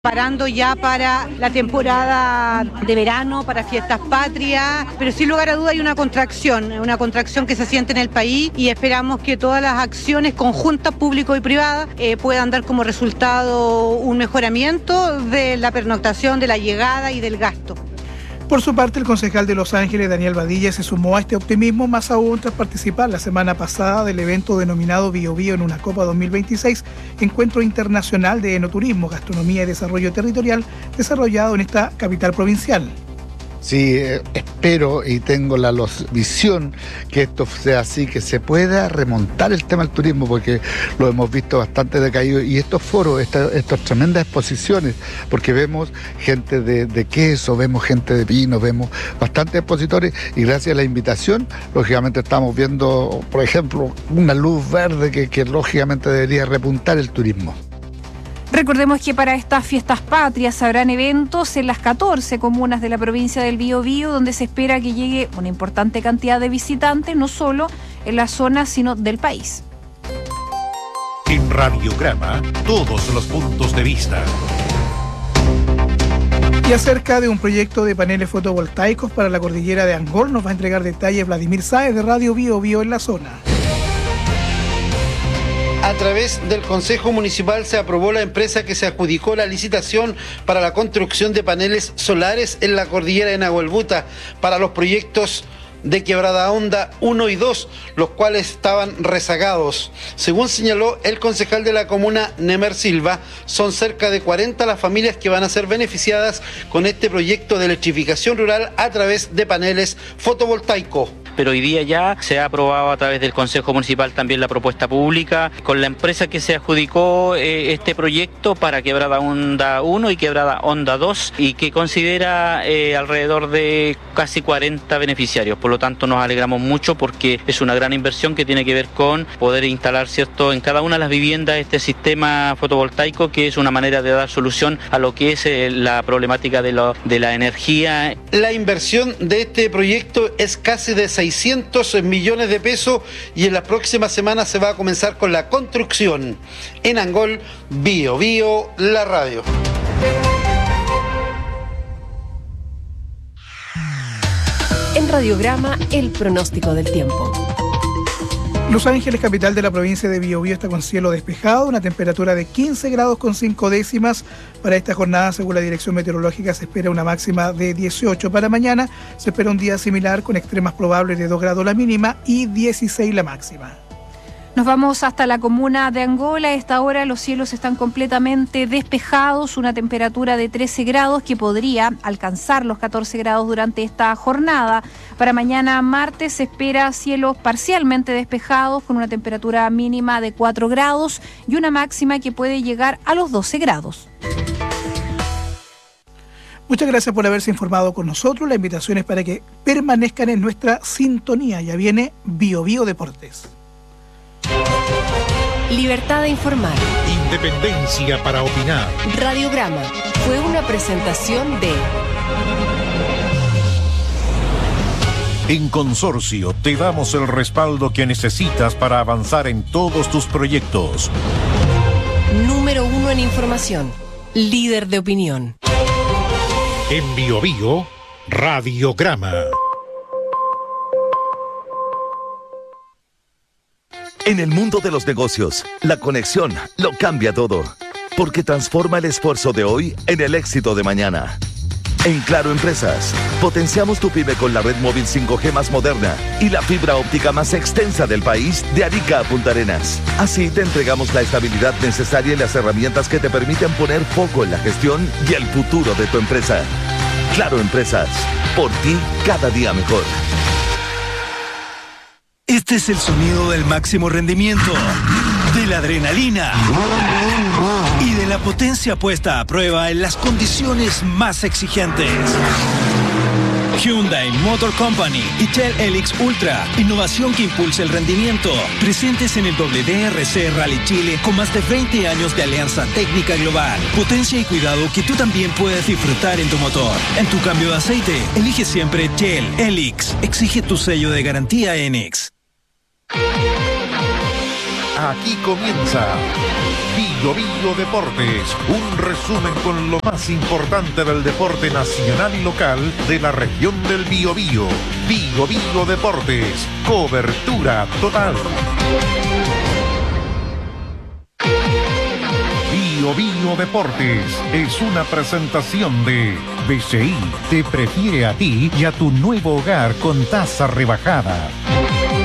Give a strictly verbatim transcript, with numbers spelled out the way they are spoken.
Parando ya para la temporada de verano, para fiestas patrias, pero sin lugar a duda hay una contracción, una contracción que se siente en el país y esperamos que todas las acciones conjuntas, público y privadas, eh, puedan dar como resultado un mejoramiento de la pernoctación, de la llegada y del gasto. Por su parte, el concejal de Los Ángeles, Daniel Badilla, se sumó a este optimismo, más aún tras participar la semana pasada del evento denominado Bio Bio en una Copa dos mil veintiséis, Encuentro Internacional de Enoturismo, Gastronomía y Desarrollo Territorial, desarrollado en esta capital provincial. Sí, eh, espero y tengo la los, visión que esto sea así, que se pueda remontar el tema del turismo, porque lo hemos visto bastante decaído, y estos foros, esta, estas tremendas exposiciones, porque vemos gente de, de queso, vemos gente de vino, vemos bastantes expositores, y gracias a la invitación, lógicamente estamos viendo, por ejemplo, una luz verde que, que lógicamente debería repuntar el turismo. Recordemos que para estas fiestas patrias habrán eventos en las catorce comunas de la provincia del Biobío, donde se espera que llegue una importante cantidad de visitantes, no solo en la zona, sino del país. En Radiograma, todos los puntos de vista. Y acerca de un proyecto de paneles fotovoltaicos para la cordillera de Angol, nos va a entregar detalles Vladimir Sáez de Radio Biobío en la zona. A través del Consejo Municipal se aprobó la empresa que se adjudicó la licitación para la construcción de paneles solares en la cordillera de Nahuelbuta para los proyectos de Quebrada Honda uno y dos, los cuales estaban rezagados. Según señaló el concejal de la comuna, Nemer Silva, son cerca de cuarenta las familias que van a ser beneficiadas con este proyecto de electrificación rural a través de paneles fotovoltaicos. Pero hoy día ya se ha aprobado a través del Consejo Municipal también la propuesta pública con la empresa que se adjudicó eh, este proyecto para Quebrada Honda uno y Quebrada Honda dos, y que considera eh, alrededor de casi cuarenta beneficiarios. Por lo tanto, nos alegramos mucho porque es una gran inversión que tiene que ver con poder instalar, ¿cierto?, en cada una de las viviendas este sistema fotovoltaico, que es una manera de dar solución a lo que es eh, la problemática de, lo, de la energía. La inversión de este proyecto es casi de seiscientos millones de pesos y en las próximas semanas se va a comenzar con la construcción. En Angol, Bio Bio, la radio. En Radiograma, el pronóstico del tiempo. Los Ángeles, capital de la provincia de Biobío, está con cielo despejado, una temperatura de quince grados con cinco décimas. Para esta jornada, según la Dirección Meteorológica, se espera una máxima de dieciocho. Para mañana se espera un día similar con extremas probables de dos grados la mínima y dieciséis la máxima. Nos vamos hasta la comuna de Angola. A esta hora los cielos están completamente despejados, una temperatura de trece grados que podría alcanzar los catorce grados durante esta jornada. Para mañana martes se espera cielos parcialmente despejados con una temperatura mínima de cuatro grados y una máxima que puede llegar a los doce grados. Muchas gracias por haberse informado con nosotros. La invitación es para que permanezcan en nuestra sintonía. Ya viene Bio Bio Deportes. Libertad de informar. Independencia para opinar. Radiograma fue una presentación de... En Consorcio te damos el respaldo que necesitas para avanzar en todos tus proyectos. Número uno en información. Líder de opinión. En Bio Bio, Radiograma. En el mundo de los negocios, la conexión lo cambia todo, porque transforma el esfuerzo de hoy en el éxito de mañana. En Claro Empresas, potenciamos tu pyme con la red móvil cinco G más moderna y la fibra óptica más extensa del país, de Arica a Punta Arenas. Así te entregamos la estabilidad necesaria y las herramientas que te permiten poner foco en la gestión y el futuro de tu empresa. Claro Empresas, por ti cada día mejor. Este es el sonido del máximo rendimiento, de la adrenalina y de la potencia puesta a prueba en las condiciones más exigentes. Hyundai Motor Company y Shell Helix Ultra, innovación que impulsa el rendimiento. Presentes en el W D R C Rally Chile con más de veinte años de alianza técnica global. Potencia y cuidado que tú también puedes disfrutar en tu motor. En tu cambio de aceite, elige siempre Shell Helix. Exige tu sello de garantía Enix. Aquí comienza Bio Bio Bio Deportes, un resumen con lo más importante del deporte nacional y local de la región del Biobío. Bio Bio Deportes, cobertura total. Bio Bio Deportes es una presentación de B C I. Te prefiere a ti y a tu nuevo hogar con tasa rebajada.